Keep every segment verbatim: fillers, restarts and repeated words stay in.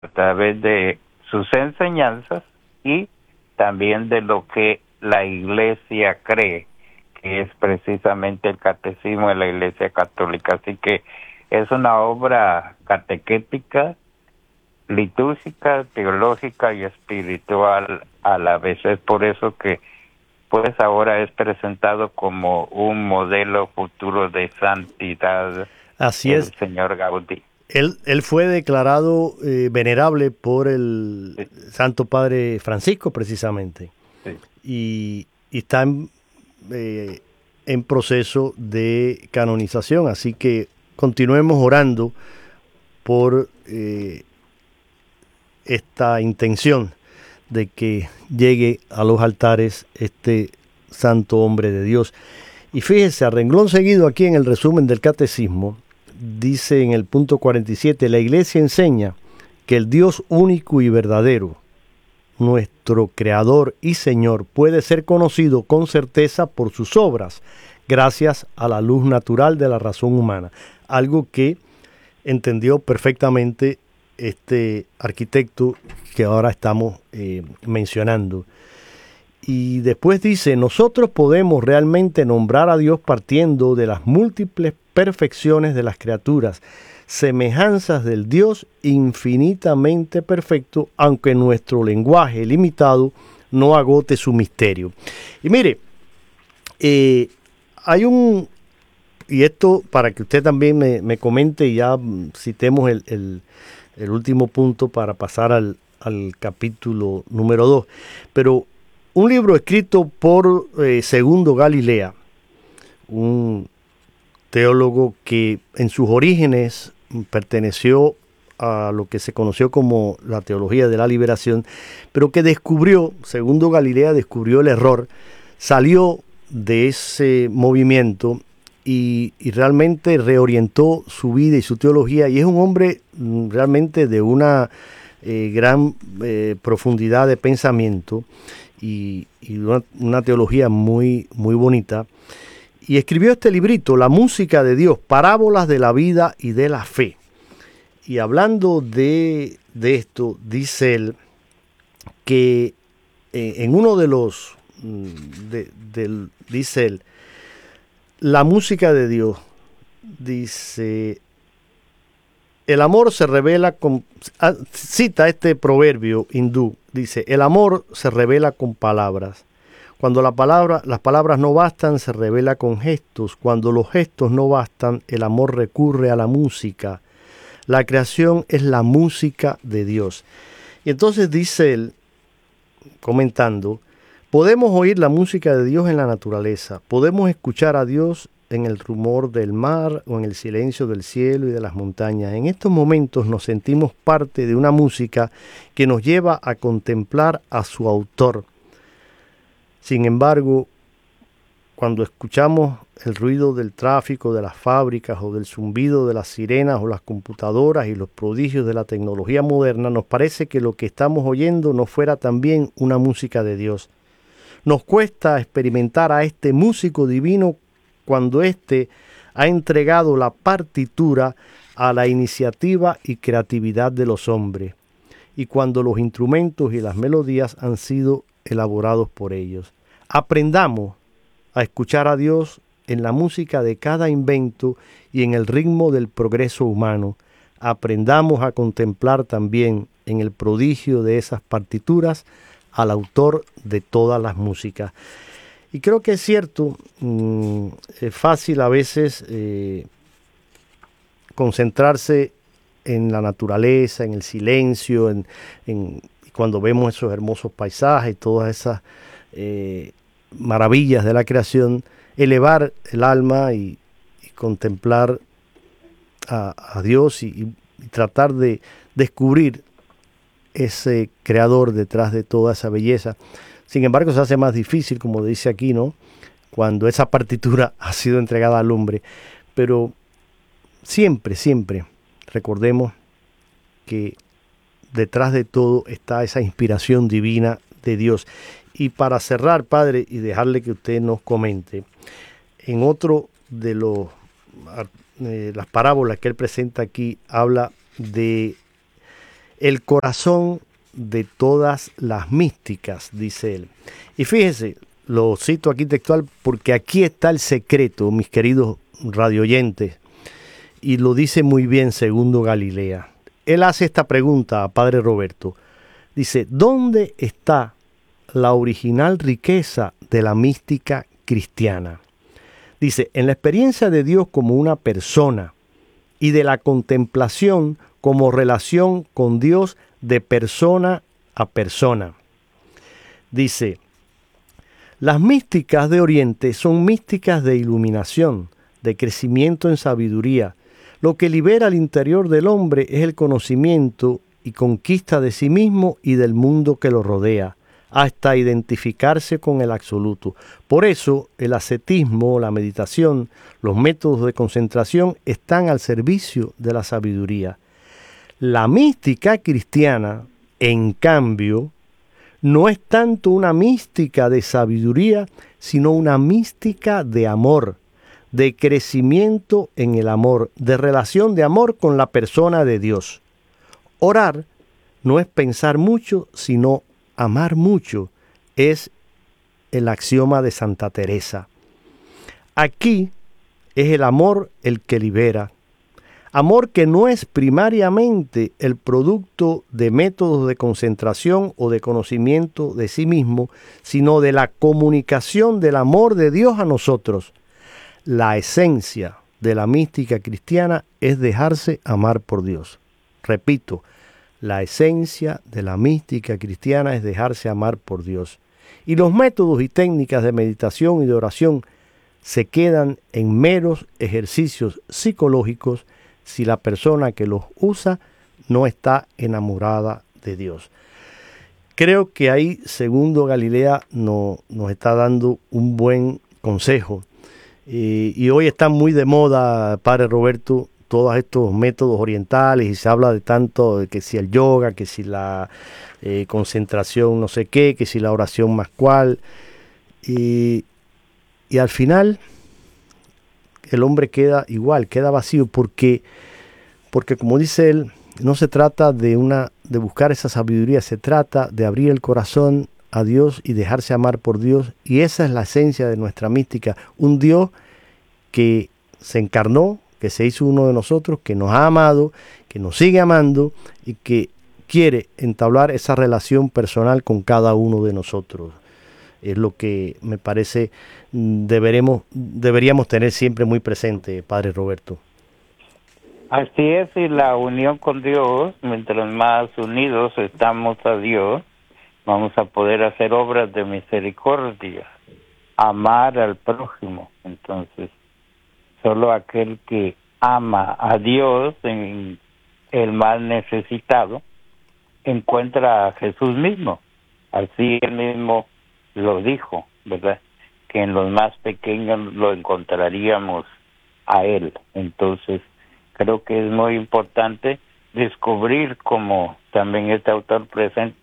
a través de sus enseñanzas y también de lo que la Iglesia cree, que es precisamente el catecismo de la Iglesia Católica. Así que es una obra catequética, litúrgica, teológica y espiritual a la vez. Es por eso que pues ahora es presentado como un modelo futuro de santidad. Así el es. señor Gaudí. Él, él fue declarado eh, venerable por el Sí, Santo Padre Francisco, precisamente, sí. y, y está en, eh, en proceso de canonización. Así que continuemos orando por eh, esta intención de que llegue a los altares este santo hombre de Dios. Y fíjese, a renglón seguido aquí en el resumen del catecismo, dice en el punto cuarenta y siete, la Iglesia enseña que el Dios único y verdadero, nuestro Creador y Señor, puede ser conocido con certeza por sus obras, gracias a la luz natural de la razón humana. Algo que entendió perfectamente este arquitecto que ahora estamos eh, mencionando. Y después dice, nosotros podemos realmente nombrar a Dios partiendo de las múltiples perfecciones de las criaturas, semejanzas del Dios infinitamente perfecto, aunque nuestro lenguaje limitado no agote su misterio. Y mire, eh, hay un, y esto para que usted también me, me comente y ya citemos el, el, el último punto para pasar al, al capítulo número dos, pero un libro escrito por eh, Segundo Galilea, un teólogo que en sus orígenes perteneció a lo que se conoció como la teología de la liberación, pero que descubrió, Segundo Galilea descubrió el error, salió de ese movimiento y, y realmente reorientó su vida y su teología, y es un hombre realmente de una eh, gran eh, profundidad de pensamiento y, y una, una teología muy, muy bonita. Y escribió este librito, La música de Dios, parábolas de la vida y de la fe. Y hablando de, de esto, dice él que eh, en uno de los, de, de, dice él, la música de Dios, dice, el amor se revela con, cita este proverbio hindú, dice, el amor se revela con palabras. Cuando la palabra, las palabras no bastan, se revela con gestos. Cuando los gestos no bastan, el amor recurre a la música. La creación es la música de Dios. Y entonces dice él, comentando, podemos oír la música de Dios en la naturaleza. Podemos escuchar a Dios en el rumor del mar o en el silencio del cielo y de las montañas. En estos momentos nos sentimos parte de una música que nos lleva a contemplar a su autor. Sin embargo, cuando escuchamos el ruido del tráfico, de las fábricas o del zumbido de las sirenas o las computadoras y los prodigios de la tecnología moderna, nos parece que lo que estamos oyendo no fuera también una música de Dios. Nos cuesta experimentar a este músico divino cuando éste ha entregado la partitura a la iniciativa y creatividad de los hombres, y cuando los instrumentos y las melodías han sido elaborados por ellos. Aprendamos a escuchar a Dios en la música de cada invento y en el ritmo del progreso humano. Aprendamos a contemplar también en el prodigio de esas partituras al autor de todas las músicas. Y creo que es cierto, mmm, es fácil a veces eh, concentrarse en la naturaleza, en el silencio, en, en cuando vemos esos hermosos paisajes, todas esas eh, maravillas de la creación, elevar el alma y, y contemplar a, a Dios y, y tratar de descubrir ese creador detrás de toda esa belleza. Sin embargo, se hace más difícil, como dice aquí, ¿no?, cuando esa partitura ha sido entregada al hombre. Pero siempre, siempre recordemos que detrás de todo está esa inspiración divina de Dios. Y para cerrar, Padre, y dejarle que usted nos comente, en otro de los, eh, las parábolas que él presenta aquí, habla de el corazón de todas las místicas, dice él. Y fíjese, lo cito aquí textual porque aquí está el secreto, mis queridos radioyentes, y lo dice muy bien Segundo Galilea. Él hace esta pregunta a Padre Roberto. Dice, ¿dónde está la original riqueza de la mística cristiana? Dice, en la experiencia de Dios como una persona y de la contemplación como relación con Dios de persona a persona. Dice, las místicas de Oriente son místicas de iluminación, de crecimiento en sabiduría. Lo que libera al interior del hombre es el conocimiento y conquista de sí mismo y del mundo que lo rodea, hasta identificarse con el absoluto. Por eso, el ascetismo, la meditación, los métodos de concentración están al servicio de la sabiduría. La mística cristiana, en cambio, no es tanto una mística de sabiduría, sino una mística de amor, de crecimiento en el amor, de relación de amor con la persona de Dios. Orar no es pensar mucho, sino amar mucho, es el axioma de Santa Teresa. Aquí es el amor el que libera. Amor que no es primariamente el producto de métodos de concentración o de conocimiento de sí mismo, sino de la comunicación del amor de Dios a nosotros. La esencia de la mística cristiana es dejarse amar por Dios. Repito, la esencia de la mística cristiana es dejarse amar por Dios. Y los métodos y técnicas de meditación y de oración se quedan en meros ejercicios psicológicos si la persona que los usa no está enamorada de Dios. Creo que ahí Segundo Galilea no, nos está dando un buen consejo. Y, y hoy está muy de moda, Padre Roberto, todos estos métodos orientales y se habla de tanto, de que si el yoga, que si la eh, concentración no sé qué, que si la oración más cual. Y, y al final el hombre queda igual, queda vacío porque, porque como dice él, no se trata de, una, de buscar esa sabiduría, se trata de abrir el corazón a Dios y dejarse amar por Dios, y esa es la esencia de nuestra mística, un Dios que se encarnó, que se hizo uno de nosotros, que nos ha amado, que nos sigue amando y que quiere entablar esa relación personal con cada uno de nosotros. Es lo que me parece deberemos, deberíamos tener siempre muy presente, Padre Roberto. Así es, y la unión con Dios, mientras más unidos estamos a Dios, vamos a poder hacer obras de misericordia, amar al prójimo. Entonces, solo aquel que ama a Dios, en el más necesitado, encuentra a Jesús mismo. Así él mismo lo dijo, ¿verdad? Que en los más pequeños lo encontraríamos a él. Entonces, creo que es muy importante descubrir, como también este autor presenta,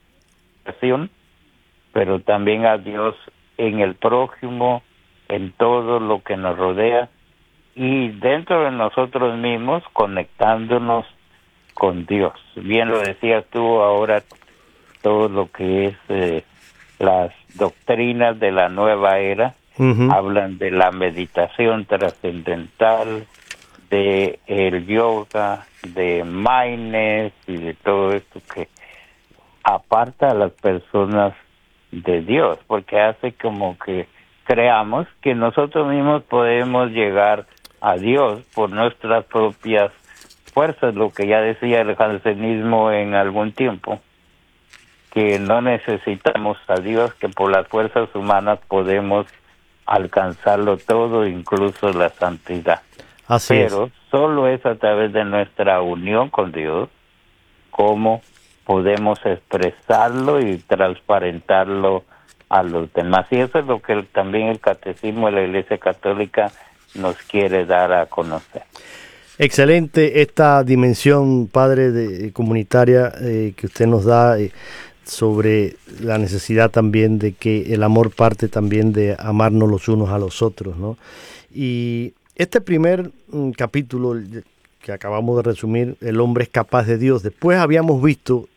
pero también a Dios en el prójimo, en todo lo que nos rodea, y dentro de nosotros mismos, conectándonos con Dios. Bien lo decías tú ahora, todo lo que es eh, las doctrinas de la nueva era, uh-huh. hablan de la meditación trascendental, de el yoga, de mindfulness y de todo esto que aparta a las personas de Dios, porque hace como que creamos que nosotros mismos podemos llegar a Dios por nuestras propias fuerzas, lo que ya decía el jansenismo en algún tiempo, que no necesitamos a Dios, que por las fuerzas humanas podemos alcanzarlo todo, incluso la santidad. Así Pero es. Solo es a través de nuestra unión con Dios cómo podemos expresarlo y transparentarlo a los demás. Y eso es lo que también el Catecismo de la Iglesia Católica nos quiere dar a conocer. Excelente esta dimensión, Padre, de, comunitaria eh, que usted nos da eh, sobre la necesidad también de que el amor parte también de amarnos los unos a los otros, ¿no? Y este primer um, capítulo que acabamos de resumir, el hombre es capaz de Dios. Después habíamos visto